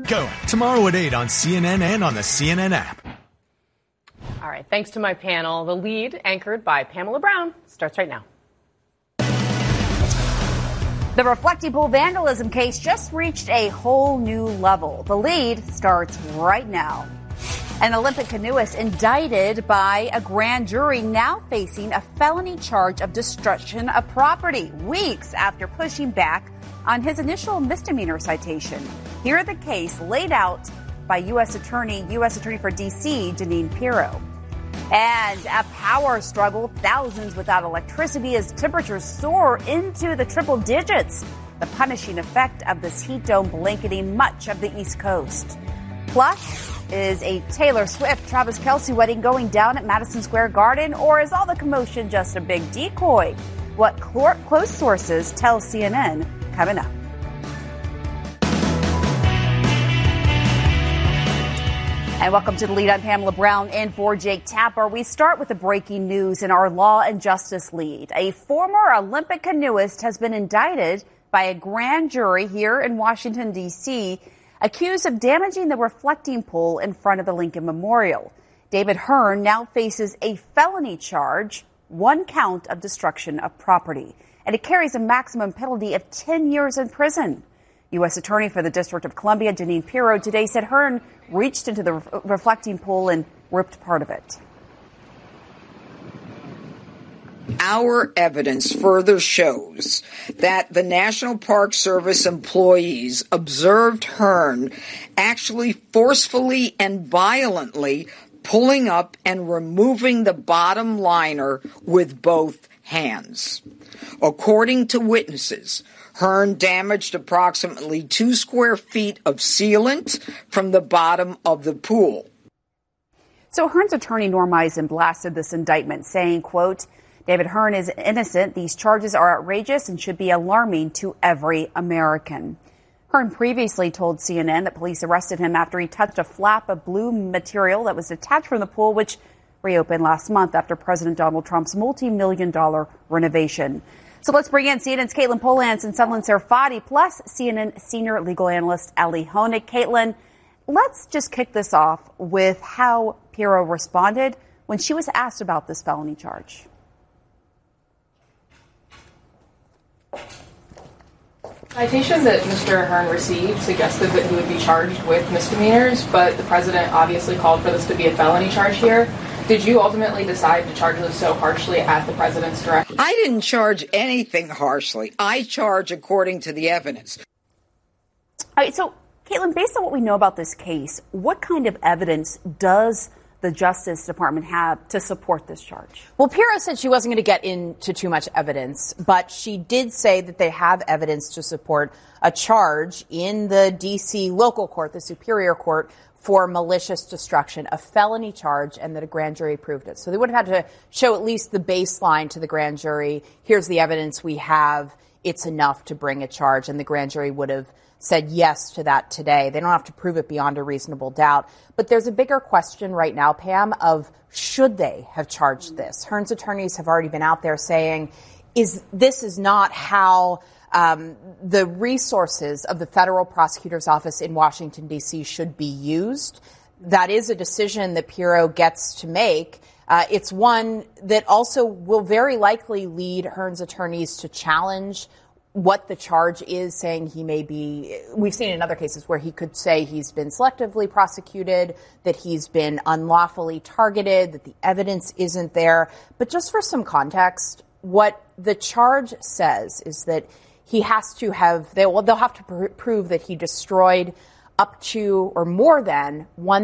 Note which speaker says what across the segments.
Speaker 1: going tomorrow at 8 on CNN and on the CNN app.
Speaker 2: All right, thanks to my panel. The lead, anchored by Pamela Brown, starts right now.
Speaker 3: The reflecting pool vandalism case just reached a whole new level. The lead starts right now. An Olympic canoeist indicted by a grand jury now facing a felony charge of destruction of property weeks after pushing back on his initial misdemeanor citation. Here the case laid out by U.S. Attorney for D.C., Jeanine Pirro. And a power struggle, thousands without electricity as temperatures soar into the triple digits. The punishing effect of this heat dome blanketing much of the East Coast. Plus, is a Taylor Swift, Travis Kelce wedding going down at Madison Square Garden, or is all the commotion just a big decoy? What close sources tell CNN coming up. And welcome to The Lead. I'm Pamela Brown in for Jake Tapper. We start with the breaking news in our law and justice lead. A former Olympic canoeist has been indicted by a grand jury here in Washington, D.C., accused of damaging the reflecting pool in front of the Lincoln Memorial. David Hearn now faces a felony charge, 1 count of destruction of property, and it carries a maximum penalty of 10 years in prison. U.S. Attorney for the District of Columbia, Jeanine Pirro, today said Hearn reached into the reflecting pool and ripped part of it.
Speaker 4: Our evidence further shows that the National Park Service employees observed Hearn actually forcefully and violently pulling up and removing the bottom liner with both hands. According to witnesses, Hearn damaged approximately 2 square feet of sealant from the bottom of the pool.
Speaker 3: So Hearn's attorney, Norm Eisen, blasted this indictment, saying, quote, David Hearn is innocent. These charges are outrageous and should be alarming to every American. Hearn previously told CNN that police arrested him after he touched a flap of blue material that was detached from the pool, which reopened last month after President Donald Trump's multi-million-dollar renovation. So let's bring in CNN's Caitlin Polans and Sunlen Serfati, plus CNN senior legal analyst Ellie Honig. Caitlin, let's just kick this off with how Pirro responded when she was asked about this felony charge.
Speaker 5: Citation that Mr. Hearn received suggested that he would be charged with misdemeanors, but the president obviously called for this to be a felony charge here. Did you ultimately decide to charge this so harshly at the president's direction?
Speaker 4: I didn't charge anything harshly. I charge according to the evidence.
Speaker 3: All right, so, Caitlin, based on what we know about this case, what kind of evidence does the Justice Department have to support this charge?
Speaker 6: Well, Pirro said she wasn't going to get into too much evidence, but she did say that they have evidence to support a charge in the D.C. local court, the Superior Court, for malicious destruction, a felony charge, and that a grand jury approved it. So they would have had to show at least the baseline to the grand jury. Here's the evidence we have. It's enough to bring a charge, and the grand jury would have said yes to that today. They don't have to prove it beyond a reasonable doubt. But there's a bigger question right now, Pam, of should they have charged this? Hearn's attorneys have already been out there saying, this is not how the resources of the federal prosecutor's office in Washington, D.C. should be used. That is a decision that Pirro gets to make. It's one that also will very likely lead Hearn's attorneys to challenge what the charge is, saying he may be, we've seen in other cases where he could say he's been selectively prosecuted, that he's been unlawfully targeted, that the evidence isn't there. But just for some context, what the charge says is that he has to have, they'll have to prove that he destroyed up to or more than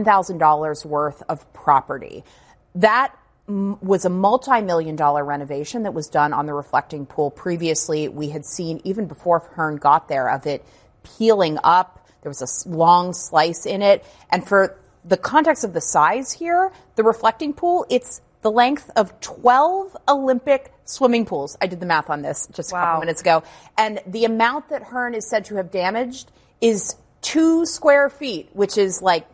Speaker 6: $1,000 worth of property. That was a multi-million-dollar renovation that was done on the reflecting pool. Previously, we had seen, even before Hearn got there, of it peeling up. There was a long slice in it. And for the context of the size here, the reflecting pool, it's the length of 12 Olympic swimming pools. I did the math on this just a couple minutes ago. And the amount that Hearn is said to have damaged is 2 square feet, which is like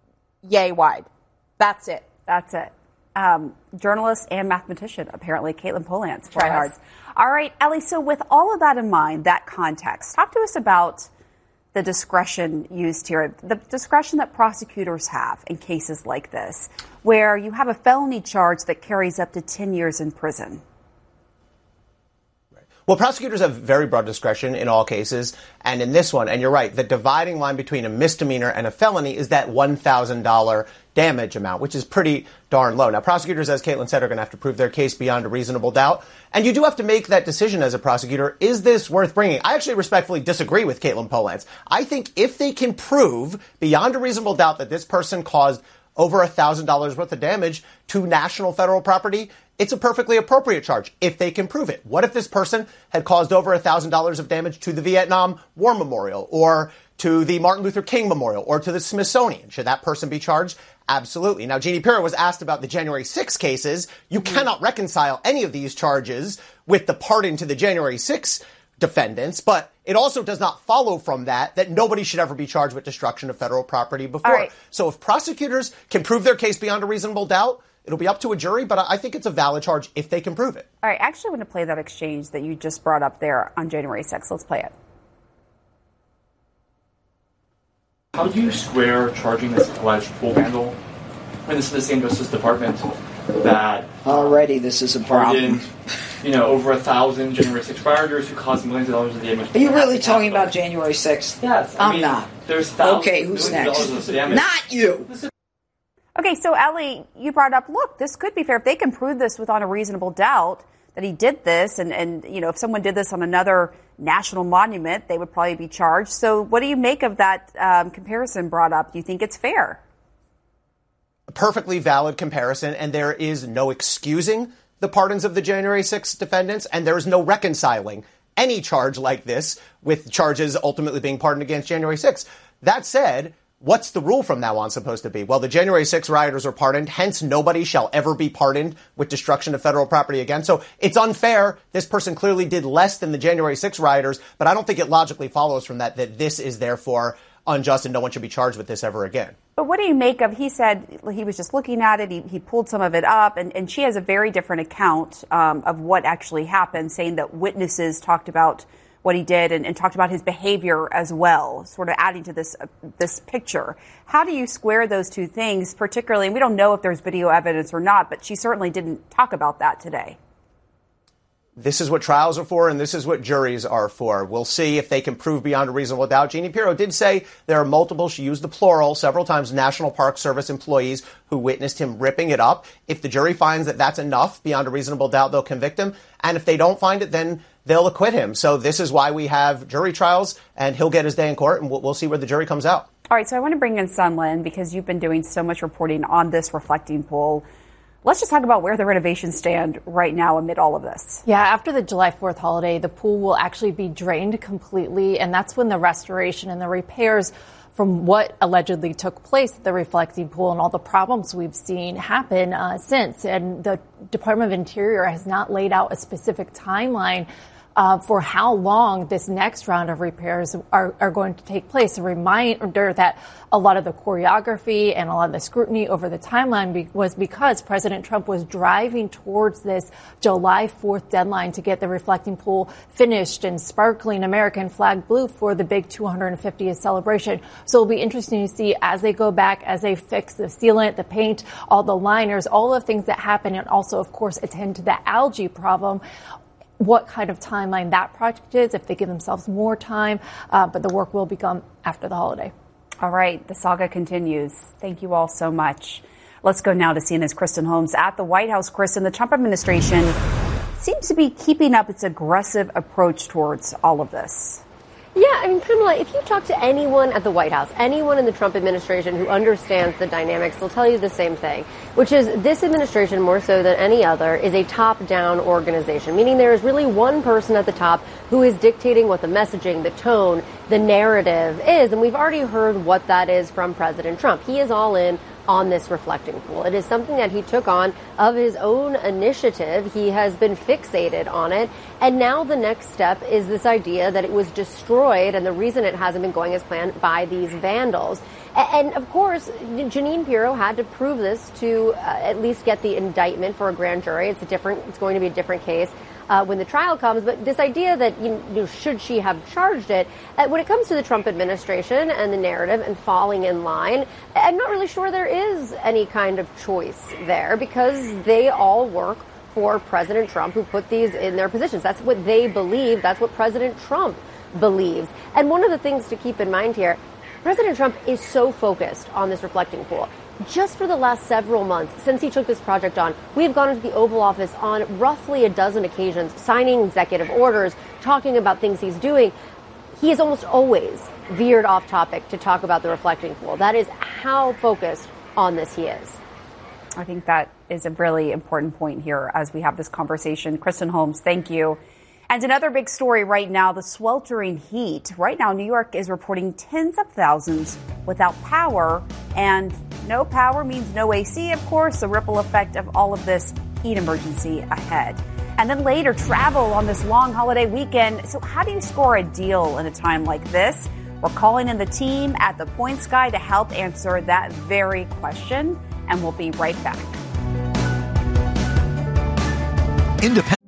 Speaker 6: yay wide. That's it.
Speaker 3: That's it. Journalist and mathematician, apparently, Caitlin Polans.
Speaker 6: Try hard.
Speaker 3: All right, Ellie, so with all of that in mind, that context, talk to us about the discretion used here, the discretion that prosecutors have in cases like this, where you have a felony charge that carries up to 10 years in prison?
Speaker 7: Well, prosecutors have very broad discretion in all cases, and in this one, and you're right, the dividing line between a misdemeanor and a felony is that $1,000 damage amount, which is pretty darn low. Now, prosecutors, as Caitlin said, are going to have to prove their case beyond a reasonable doubt, and you do have to make that decision as a prosecutor. Is this worth bringing? I actually respectfully disagree with Caitlin Polantz. I think if they can prove beyond a reasonable doubt that this person caused over $1,000 worth of damage to national federal property, it's a perfectly appropriate charge if they can prove it. What if this person had caused over $1,000 of damage to the Vietnam War Memorial or to the Martin Luther King Memorial or to the Smithsonian? Should that person be charged? Absolutely. Now, Jeannie Pirro was asked about the January 6 cases. You cannot reconcile any of these charges with the pardon to the January 6 defendants, but it also does not follow from that nobody should ever be charged with destruction of federal property before.
Speaker 3: Right.
Speaker 7: So if prosecutors can prove their case beyond a reasonable doubt, it'll be up to a jury, but I think it's a valid charge if they can prove it.
Speaker 3: All right, actually, I want to play that exchange that you just brought up there on January 6th. Let's play it.
Speaker 8: How do you square charging this alleged pool vandal when this is the same Justice Department that
Speaker 4: already this is a problem?
Speaker 8: Pardoned, over 1,000 January 6 rioters who caused millions of dollars of damage.
Speaker 4: Are you really talking about January 6th?
Speaker 8: Yes.
Speaker 4: I'm not.
Speaker 8: There's thousands
Speaker 4: okay, who's next?
Speaker 8: Of damage.
Speaker 4: Not you.
Speaker 3: Okay, so Ellie, you brought up, look, this could be fair. If they can prove this without a reasonable doubt that he did this, and if someone did this on another national monument, they would probably be charged. So what do you make of that comparison brought up? Do you think it's fair?
Speaker 7: A perfectly valid comparison, and there is no excusing the pardons of the January 6 defendants, and there is no reconciling any charge like this with charges ultimately being pardoned against January 6. That said, what's the rule from now on supposed to be? Well, the January 6 rioters are pardoned, hence nobody shall ever be pardoned with destruction of federal property again. So it's unfair. This person clearly did less than the January 6 rioters, but I don't think it logically follows from that this is therefore unjust and no one should be charged with this ever again.
Speaker 3: But what do you make of, he said he was just looking at it, he pulled some of it up, and she has a very different account of what actually happened, saying that witnesses talked about what he did and talked about his behavior as well, sort of adding to this picture. How do you square those two things, particularly, and we don't know if there's video evidence or not, but she certainly didn't talk about that today.
Speaker 7: This is what trials are for, and this is what juries are for. We'll see if they can prove beyond a reasonable doubt. Jeannie Pirro did say there are multiple, she used the plural several times, National Park Service employees who witnessed him ripping it up. If the jury finds that that's enough beyond a reasonable doubt, they'll convict him. And if they don't find it, then they'll acquit him. So this is why we have jury trials, and he'll get his day in court, and we'll see where the jury comes out.
Speaker 3: All right, so I want to bring in Sun Lin because you've been doing so much reporting on this reflecting pool. Let's just talk about where the renovations stand right now amid all of this.
Speaker 9: Yeah, after the July 4th holiday, the pool will actually be drained completely, and that's when the restoration and the repairs from what allegedly took place at the reflecting pool and all the problems we've seen happen since. And the Department of Interior has not laid out a specific timeline for how long this next round of repairs are going to take place. A reminder that a lot of the choreography and a lot of the scrutiny over the timeline was because President Trump was driving towards this July 4th deadline to get the reflecting pool finished and sparkling American flag blue for the big 250th celebration. So it'll be interesting to see as they go back, as they fix the sealant, the paint, all the liners, all the things that happen, and also, of course, attend to the algae problem, what kind of timeline that project is, if they give themselves more time, but the work will become after the holiday.
Speaker 3: All right, the saga continues. Thank you all so much. Let's go now to CNN's Kristen Holmes at the White House. Kristen, the Trump administration seems to be keeping up its aggressive approach towards all of this.
Speaker 10: Yeah, I mean, Pamela, if you talk to anyone at the White House, anyone in the Trump administration who understands the dynamics, they'll tell you the same thing, which is this administration, more so than any other, is a top-down organization, meaning there is really one person at the top who is dictating what the messaging, the tone, the narrative is. And we've already heard what that is from President Trump. He is all in on this reflecting pool. It is something that he took on of his own initiative. He has been fixated on it. And now the next step is this idea that it was destroyed, and the reason it hasn't been going as planned, by these vandals. And of course, Jeanine Pirro had to prove this to at least get the indictment for a grand jury. It's going to be a different case. when the trial comes. But this idea that, should she have charged it, when it comes to the Trump administration and the narrative and falling in line, I'm not really sure there is any kind of choice there, because they all work for President Trump, who put these in their positions. That's what they believe. That's what President Trump believes. And one of the things to keep in mind here, President Trump is so focused on this reflecting pool. Just for the last several months, since he took this project on, we've gone into the Oval Office on roughly a dozen occasions, signing executive orders, talking about things he's doing. He has almost always veered off topic to talk about the reflecting pool. That is how focused on this he is.
Speaker 3: I think that is a really important point here as we have this conversation. Kristen Holmes, thank you. And another big story right now, the sweltering heat. Right now, New York is reporting tens of thousands without power. And no power means no AC, of course, the ripple effect of all of this heat emergency ahead. And then later, travel on this long holiday weekend. So how do you score a deal in a time like this? We're calling in the team at The Points Guy to help answer that very question. And we'll be right back.
Speaker 1: Independent.